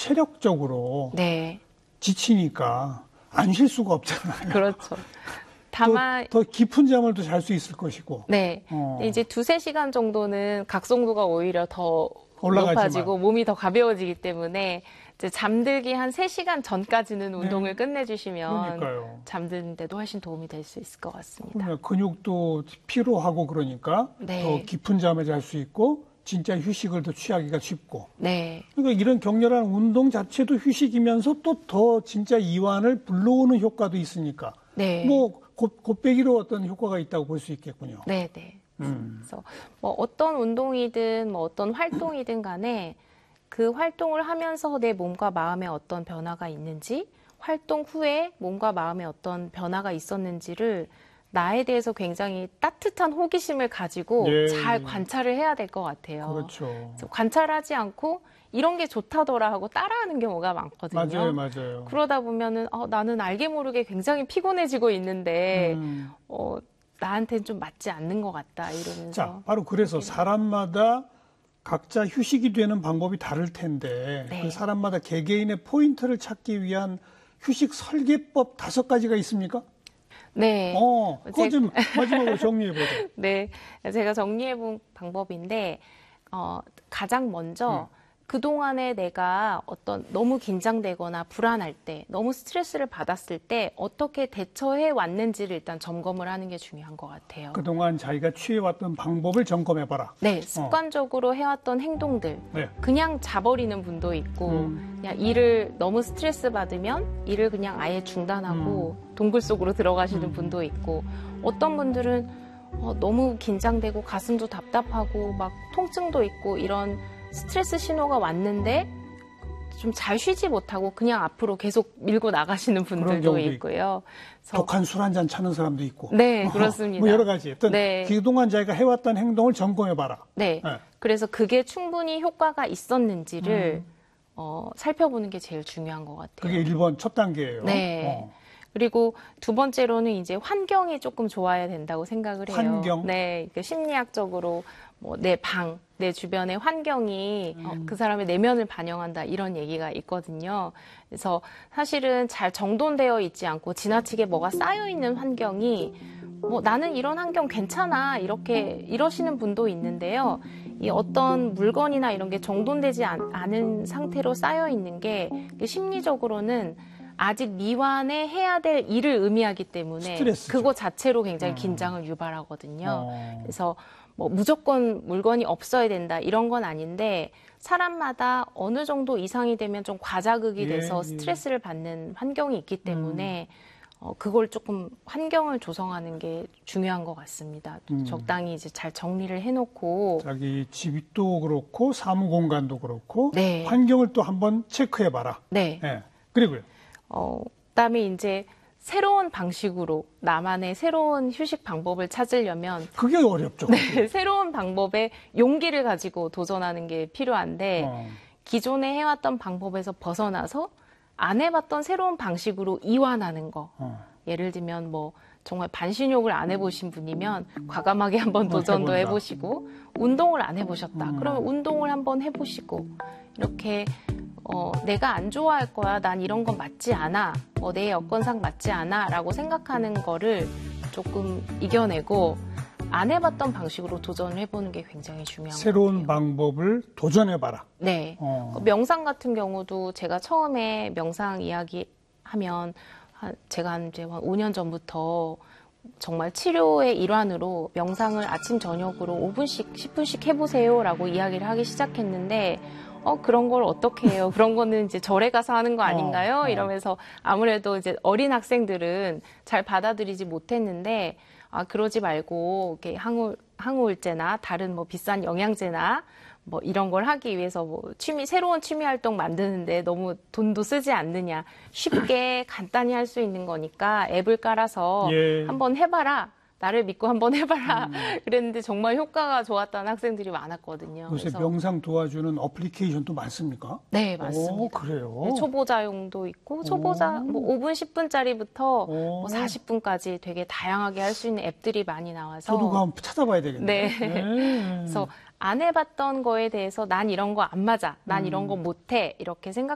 체력적으로 네. 지치니까 안 쉴 수가 없잖아요. 그렇죠. 다만 더 깊은 잠을 또 잘 수 있을 것이고. 네. 이제 2~3시간 정도는 각성도가 오히려 더 높아지고 몸이 더 가벼워지기 때문에 이제 잠들기 한 3시간 전까지는 운동을 끝내주시면 그러니까요. 잠드는데도 훨씬 도움이 될 수 있을 것 같습니다. 근육도 피로하고 그러니까 네. 더 깊은 잠을 잘 수 있고 진짜 휴식을 더 취하기가 쉽고. 네. 그러니까 이런 격렬한 운동 자체도 휴식이면서 또 더 진짜 이완을 불러오는 효과도 있으니까. 네. 뭐 곱빼기로 어떤 효과가 있다고 볼 수 있겠군요. 네, 네. 그래서 뭐 어떤 운동이든 뭐 어떤 활동이든 간에 그 활동을 하면서 내 몸과 마음에 어떤 변화가 있는지, 활동 후에 몸과 마음에 어떤 변화가 있었는지를 나에 대해서 굉장히 따뜻한 호기심을 가지고 잘 관찰을 해야 될 것 같아요. 그렇죠. 관찰하지 않고 이런 게 좋다더라 하고 따라하는 경우가 많거든요. 맞아요. 그러다 보면은 나는 알게 모르게 굉장히 피곤해지고 있는데 나한테는 좀 맞지 않는 것 같다 이러면서. 자, 바로 그래서 사람마다 각자 휴식이 되는 방법이 다를 텐데 네. 그 사람마다 개개인의 포인트를 찾기 위한 휴식 설계법 5가지가 있습니까? 네. 그거 좀 마지막으로 정리해보죠. 네. 제가 정리해본 방법인데, 가장 먼저 그동안에 내가 어떤 너무 긴장되거나 불안할 때, 너무 스트레스를 받았을 때 어떻게 대처해 왔는지를 일단 점검을 하는 게 중요한 것 같아요. 그동안 자기가 취해왔던 방법을 점검해봐라. 네. 습관적으로 해왔던 행동들. 네. 그냥 자버리는 분도 있고, 그냥 일을 너무 스트레스 받으면 일을 그냥 아예 중단하고 동굴 속으로 들어가시는 분도 있고, 어떤 분들은 너무 긴장되고 가슴도 답답하고 막 통증도 있고 이런 스트레스 신호가 왔는데 좀 잘 쉬지 못하고 그냥 앞으로 계속 밀고 나가시는 분들도 있고요. 독한 술 한 잔 차는 사람도 있고. 네, 그렇습니다. 뭐 여러 가지. 어떤 네. 그동안 자기가 해왔던 행동을 점검해봐라. 네. 그래서 그게 충분히 효과가 있었는지를 살펴보는 게 제일 중요한 것 같아요. 그게 1번 첫 단계예요. 네. 그리고 2번째로는 이제 환경이 조금 좋아야 된다고 생각을 해요. 환경? 네. 그러니까 심리학적으로 뭐 내 방, 내 주변의 환경이 그 사람의 내면을 반영한다 이런 얘기가 있거든요. 그래서 사실은 잘 정돈되어 있지 않고 지나치게 뭐가 쌓여 있는 환경이 뭐 나는 이런 환경 괜찮아 이렇게 이러시는 분도 있는데요. 이 어떤 물건이나 이런 게 정돈되지 않은 상태로 쌓여 있는 게 심리적으로는 아직 미완에 해야 될 일을 의미하기 때문에 스트레스죠. 그거 자체로 굉장히 긴장을 유발하거든요. 그래서 뭐 무조건 물건이 없어야 된다 이런 건 아닌데 사람마다 어느 정도 이상이 되면 좀 과자극이 돼서 스트레스를 받는 환경이 있기 때문에 그걸 조금 환경을 조성하는 게 중요한 것 같습니다. 적당히 이제 잘 정리를 해놓고 자기 집도 그렇고 사무 공간도 그렇고 네. 환경을 또 한번 체크해봐라. 네. 네. 그리고요. 그다음에 이제 새로운 방식으로 나만의 새로운 휴식 방법을 찾으려면 그게 어렵죠. 네, 새로운 방법에 용기를 가지고 도전하는 게 필요한데 기존에 해왔던 방법에서 벗어나서 안 해봤던 새로운 방식으로 이완하는 거. 예를 들면 뭐 정말 반신욕을 안 해보신 분이면 과감하게 한번 도전도 해보시고 운동을 안 해보셨다. 그러면 운동을 한번 해보시고 이렇게 내가 안 좋아할 거야. 난 이런 건 맞지 않아. 내 여건상 맞지 않아. 라고 생각하는 거를 조금 이겨내고 안 해봤던 방식으로 도전을 해보는 게 굉장히 중요한 것 같아요. 새로운 방법을 도전해봐라. 네. 명상 같은 경우도 제가 처음에 명상 이야기하면 제가 이제 5년 전부터 정말 치료의 일환으로 명상을 아침 저녁으로 5분씩 10분씩 해보세요 라고 이야기를 하기 시작했는데 그런 걸 어떻게 해요? 그런 거는 이제 절에 가서 하는 거 아닌가요? 이러면서 아무래도 이제 어린 학생들은 잘 받아들이지 못했는데 그러지 말고 이렇게 항우울제나 다른 뭐 비싼 영양제나 뭐 이런 걸 하기 위해서 뭐 새로운 취미 활동 만드는데 너무 돈도 쓰지 않느냐. 쉽게 간단히 할 수 있는 거니까 앱을 깔아서 한번 해봐라. 나를 믿고 한번 해봐라. 그랬는데 정말 효과가 좋았다는 학생들이 많았거든요. 요새 그래서 명상 도와주는 어플리케이션도 많습니까? 네, 맞습니다. 그래요? 네, 초보자용도 있고, 초보자, 뭐 5분, 10분짜리부터 뭐 40분까지 되게 다양하게 할 수 있는 앱들이 많이 나와서. 저도 한번 찾아봐야 되겠네요. 네. 그래서 안 해봤던 거에 대해서 난 이런 거 안 맞아. 난 이런 거 못해. 이렇게